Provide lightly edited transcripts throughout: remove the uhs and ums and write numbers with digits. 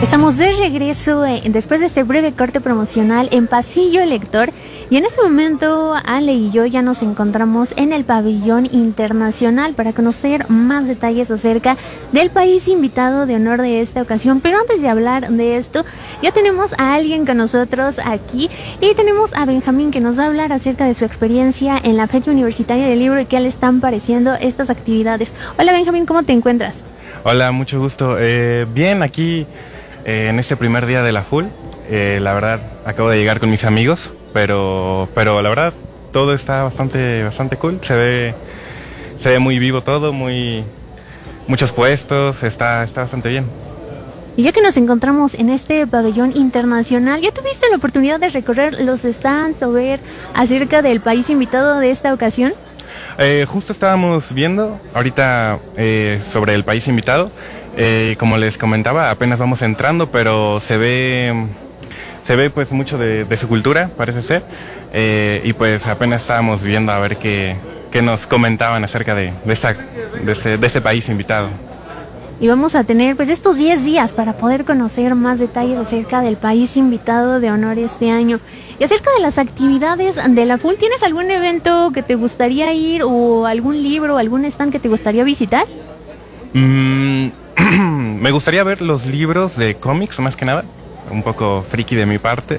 Estamos de regreso después de este breve corte promocional en Pasillo Lector, y en este momento Ale y yo ya nos encontramos en el pabellón internacional para conocer más detalles acerca del país invitado de honor de esta ocasión. Pero antes de hablar de esto, ya tenemos a alguien con nosotros aquí y tenemos a Benjamín, que nos va a hablar acerca de su experiencia en la Feria Universitaria del Libro y qué le están pareciendo estas actividades. Hola Benjamín, ¿cómo te encuentras? Hola, mucho gusto. Bien, aquí en este primer día de la FUL, la verdad acabo de llegar con mis amigos, pero la verdad todo está bastante cool. Se ve muy vivo todo, muchos puestos, está bastante bien. Y ya que nos encontramos en este pabellón internacional, ¿ya tuviste la oportunidad de recorrer los stands o ver acerca del país invitado de esta ocasión? Justo estábamos viendo ahorita sobre el país invitado. Como les comentaba, apenas vamos entrando, pero se ve pues mucho de su cultura, parece ser, y pues apenas estábamos viendo a ver qué nos comentaban acerca de este país invitado. Y vamos a tener pues estos 10 días para poder conocer más detalles acerca del país invitado de honor este año. Y acerca de las actividades de la FUL, ¿tienes algún evento que te gustaría ir o algún libro o algún stand que te gustaría visitar? Me gustaría ver los libros de cómics, más que nada. Un poco friki de mi parte.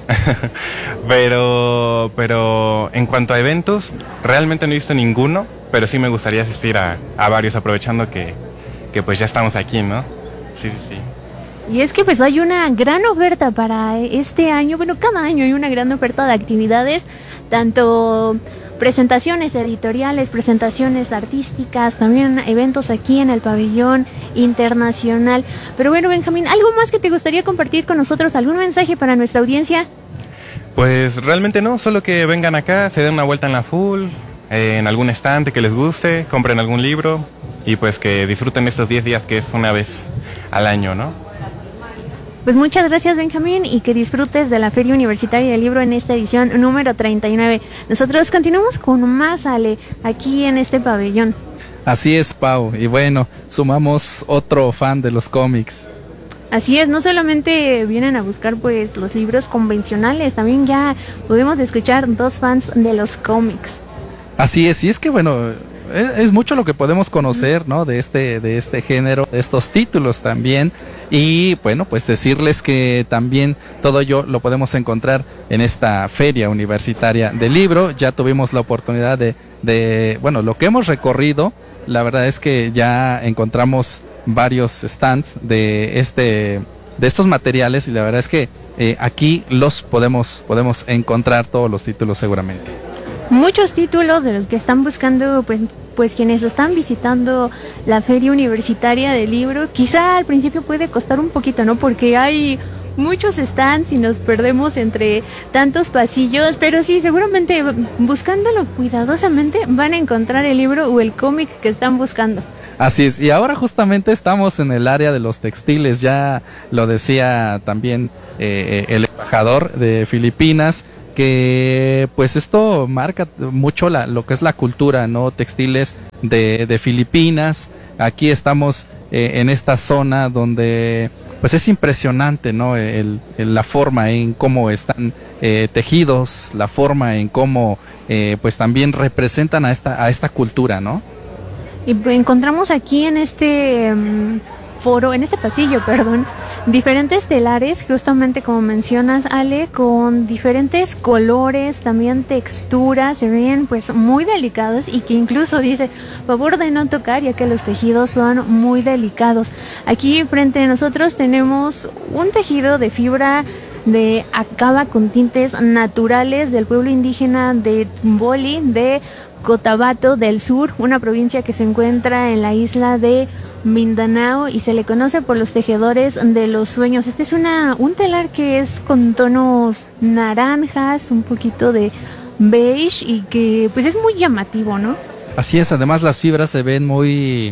pero en cuanto a eventos, realmente no he visto ninguno, pero sí me gustaría asistir a varios, aprovechando que pues ya estamos aquí, ¿no? Sí. Y es que pues hay una gran oferta para este año. Bueno, cada año hay una gran oferta de actividades, tanto presentaciones editoriales, presentaciones artísticas, también eventos aquí en el pabellón internacional. Pero bueno, Benjamín, ¿algo más que te gustaría compartir con nosotros? ¿Algún mensaje para nuestra audiencia? Pues realmente no, solo que vengan acá, se den una vuelta en la FUL, en algún estante que les guste, compren algún libro y pues que disfruten estos 10 días, que es una vez al año, ¿no? Pues muchas gracias, Benjamín, y que disfrutes de la Feria Universitaria del Libro en esta edición número 39. Nosotros continuamos con más, Ale, aquí en este pabellón. Así es, Pau, y bueno, sumamos otro fan de los cómics. Así es, no solamente vienen a buscar pues los libros convencionales, también ya podemos escuchar dos fans de los cómics. Así es, y es que bueno, es mucho lo que podemos conocer, ¿no? De este género, de estos títulos también. Y bueno, pues decirles que también todo ello lo podemos encontrar en esta Feria Universitaria del Libro. Ya tuvimos la oportunidad de bueno, lo que hemos recorrido, la verdad es que ya encontramos varios stands de estos materiales, y la verdad es que aquí los podemos encontrar todos los títulos seguramente. Muchos títulos de los que están buscando pues quienes están visitando la Feria Universitaria del Libro. Quizá al principio puede costar un poquito, ¿no? Porque hay muchos stands y nos perdemos entre tantos pasillos, pero sí, seguramente buscándolo cuidadosamente van a encontrar el libro o el cómic que están buscando. Así es, y ahora justamente estamos en el área de los textiles, ya lo decía también el embajador de Filipinas, que pues esto marca mucho lo que es la cultura, ¿no? Textiles de Filipinas. Aquí estamos en esta zona donde pues es impresionante, ¿no? La forma en cómo están tejidos, la forma en cómo pues también representan a esta cultura, ¿no? Y encontramos aquí en este pasillo, diferentes telares, justamente como mencionas, Ale, con diferentes colores, también texturas, se ven pues muy delicados, y que incluso dice, favor de no tocar, ya que los tejidos son muy delicados. Aquí frente a nosotros tenemos un tejido de fibra de acaba con tintes naturales del pueblo indígena de Tumboli, de Cotabato del Sur, una provincia que se encuentra en la isla de Mindanao y se le conoce por los tejedores de los sueños. Este es un telar que es con tonos naranjas, un poquito de beige, y que pues es muy llamativo, ¿no? Así es, además las fibras se ven muy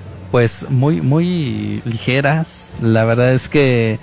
ligeras. La verdad es que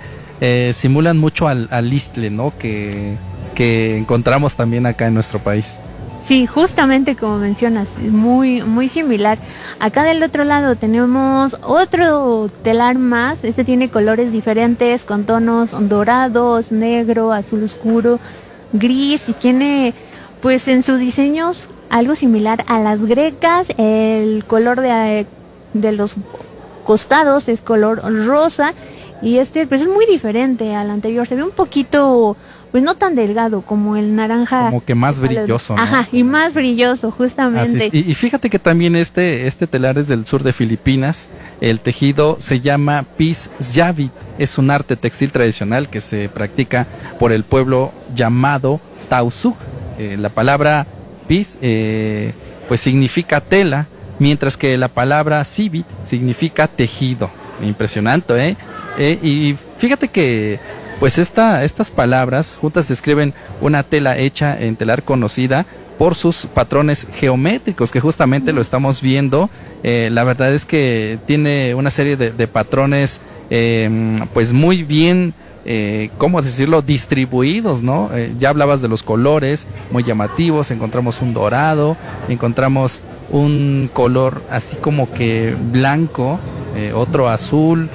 simulan mucho al istle, ¿no? Que encontramos también acá en nuestro país. Sí, justamente como mencionas, muy, muy similar. Acá del otro lado tenemos otro telar más. Este tiene colores diferentes, con tonos dorados, negro, azul oscuro, gris, y tiene, pues en sus diseños, algo similar a las grecas. El color de los costados es color rosa, y este pues es muy diferente al anterior. Se ve un poquito, pues no tan delgado como el naranja. Como que más brilloso, ¿no? Ajá, y más brilloso, justamente. Así es. Y fíjate que también este telar es del sur de Filipinas. El tejido se llama Pis Yavit. Es un arte textil tradicional que se practica por el pueblo llamado Tausug. La palabra Pis pues significa tela, mientras que la palabra Sivit significa tejido. Impresionante, ¿eh? Y fíjate que pues estas palabras juntas describen una tela hecha en telar conocida por sus patrones geométricos, que justamente lo estamos viendo. La verdad es que tiene una serie de patrones pues muy bien, ¿cómo decirlo?, distribuidos, ¿no? Ya hablabas de los colores muy llamativos. Encontramos un dorado, encontramos un color así como que blanco, otro azul.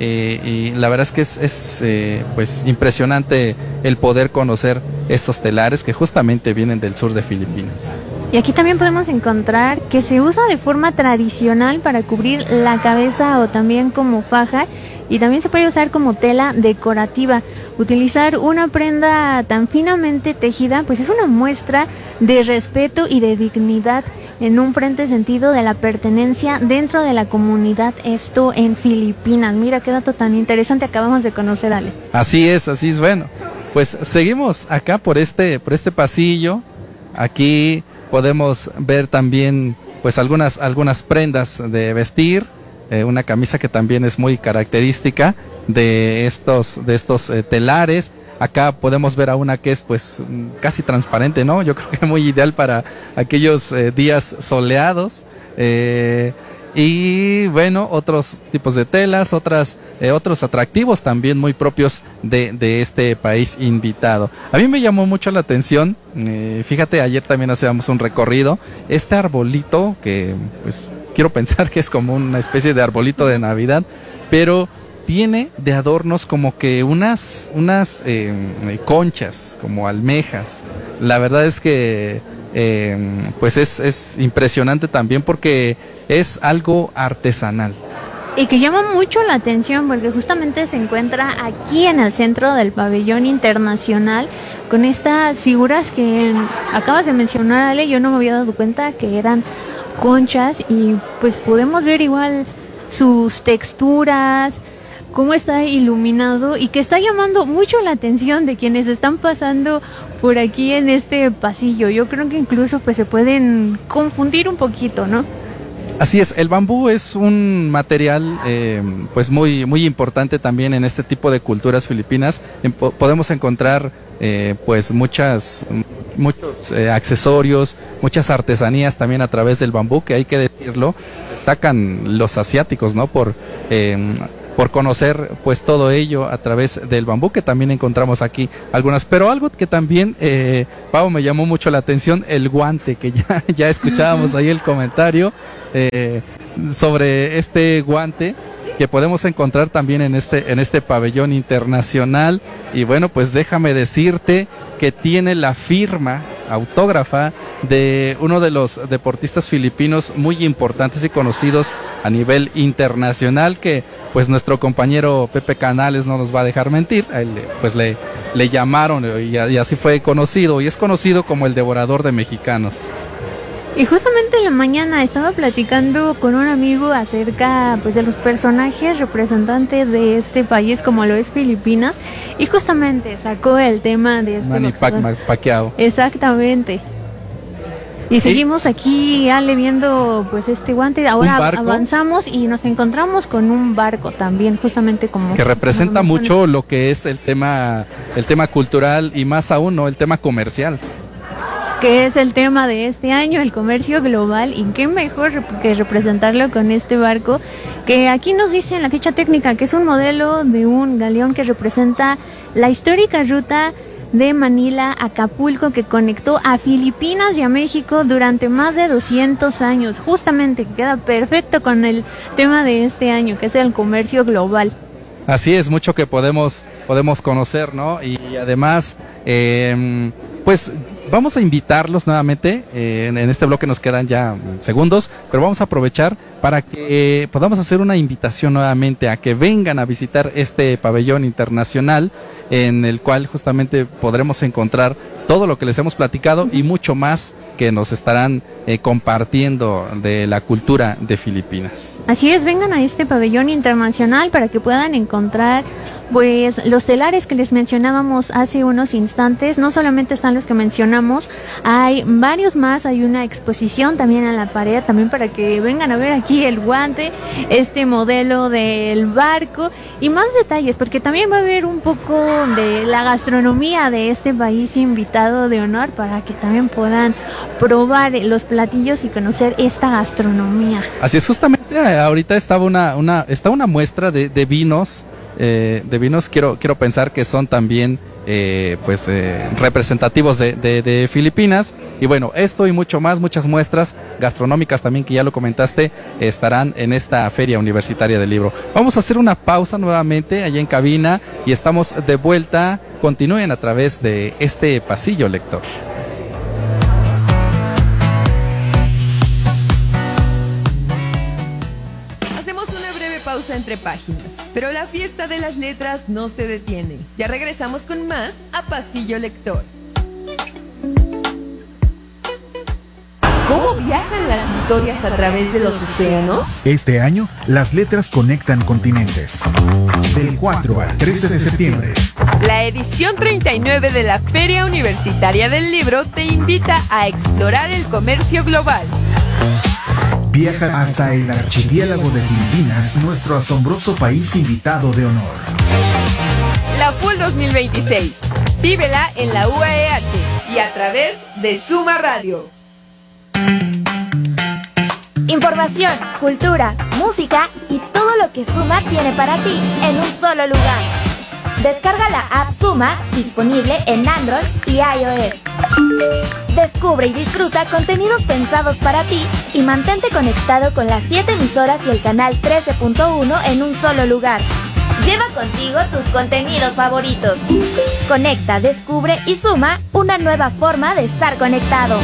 Y la verdad es que es pues impresionante el poder conocer estos telares que justamente vienen del sur de Filipinas. Y aquí también podemos encontrar que se usa de forma tradicional para cubrir la cabeza o también como faja, y también se puede usar como tela decorativa. Utilizar una prenda tan finamente tejida pues es una muestra de respeto y de dignidad, en un frente sentido de la pertenencia dentro de la comunidad, esto en Filipinas. Mira qué dato tan interesante acabamos de conocer, Ale. Así es. Bueno, pues seguimos acá por este pasillo. Aquí podemos ver también pues algunas prendas de vestir, una camisa que también es muy característica de estos telares. Acá podemos ver a una que es pues casi transparente, ¿no? Yo creo que muy ideal para aquellos días soleados. Y bueno, otros tipos de telas, otros atractivos también muy propios de este país invitado. A mí me llamó mucho la atención, fíjate, ayer también hacíamos un recorrido, este arbolito que pues quiero pensar que es como una especie de arbolito de Navidad, pero tiene de adornos como que unas conchas, como almejas. La verdad es que pues es impresionante también porque es algo artesanal. Y que llama mucho la atención porque justamente se encuentra aquí en el centro del pabellón internacional, con estas figuras que acabas de mencionar, Ale. Yo no me había dado cuenta que eran conchas, y pues podemos ver igual sus texturas, cómo está iluminado, y que está llamando mucho la atención de quienes están pasando por aquí en este pasillo. Yo creo que incluso pues se pueden confundir un poquito, ¿no? Así es, el bambú es un material pues muy, muy importante también en este tipo de culturas filipinas. Podemos encontrar pues muchos accesorios, muchas artesanías también a través del bambú, que hay que decirlo, destacan los asiáticos, ¿no? Por conocer pues todo ello a través del bambú, que también encontramos aquí algunas. Pero algo que también, Pau, me llamó mucho la atención, el guante, que ya escuchábamos ahí el comentario sobre este guante que podemos encontrar también en este pabellón internacional. Y bueno, pues déjame decirte que tiene la firma autógrafa de uno de los deportistas filipinos muy importantes y conocidos a nivel internacional, que pues nuestro compañero Pepe Canales no nos va a dejar mentir. A él, pues le llamaron y así fue conocido, y es conocido como el devorador de mexicanos. Y justamente en la mañana estaba platicando con un amigo acerca pues de los personajes representantes de este país, como lo es Filipinas, y justamente sacó el tema de este Manny Pacquiao. Exactamente. Y ¿Sí? Seguimos aquí, Ale, viendo pues este guante. Ahora avanzamos y nos encontramos con un barco también, justamente como... Que representa mucho lo que es el tema cultural, y más aún, ¿no?, el tema comercial. Que es el tema de este año, el comercio global, y qué mejor que representarlo con este barco, que aquí nos dice en la ficha técnica que es un modelo de un galeón que representa la histórica ruta de Manila a Acapulco, que conectó a Filipinas y a México durante más de 200 años. Justamente queda perfecto con el tema de este año, que es el comercio global. Así es, mucho que podemos conocer, ¿no? Y además, pues vamos a invitarlos nuevamente, en este bloque nos quedan ya segundos, pero vamos a aprovechar para que podamos hacer una invitación nuevamente a que vengan a visitar este pabellón internacional, en el cual justamente podremos encontrar todo lo que les hemos platicado y mucho más que nos estarán compartiendo de la cultura de Filipinas. Así es, vengan a este pabellón internacional para que puedan encontrar pues los telares que les mencionábamos hace unos instantes. No solamente están los que mencionamos, hay varios más, hay una exposición también en la pared, también para que vengan a ver aquí el guante, este modelo del barco y más detalles, porque también va a haber un poco de la gastronomía de este país invitado de honor, para que también puedan probar los platillos y conocer esta gastronomía. Así es, justamente ahorita estaba una muestra de vinos. De vinos, quiero pensar que son también representativos de Filipinas. Y bueno, esto y mucho más, muchas muestras gastronómicas también, que ya lo comentaste, estarán en esta Feria Universitaria del Libro. Vamos a hacer una pausa nuevamente allá en cabina y estamos de vuelta. Continúen a través de este pasillo lector. Pausa entre páginas, pero la fiesta de las letras no se detiene. Ya regresamos con más a Pasillo Lector. ¿Cómo viajan las historias a través de los océanos? Este año, las letras conectan continentes. Del 4 al 13 de septiembre. La edición 39 de la Feria Universitaria del Libro te invita a explorar el comercio global. Viaja hasta el archipiélago de Filipinas, nuestro asombroso país invitado de honor. La FUL 2026. Vívela en la UAEH y a través de Suma Radio. Información, cultura, música y todo lo que Suma tiene para ti en un solo lugar. Descarga la app Suma, disponible en Android y iOS. Descubre y disfruta contenidos pensados para ti y mantente conectado con las 7 emisoras y el canal 13.1 en un solo lugar. Lleva contigo tus contenidos favoritos. Conecta, descubre y suma una nueva forma de estar conectado.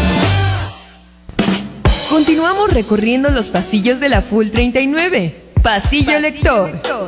Continuamos recorriendo los pasillos de la FUL 39. Pasillo Lector.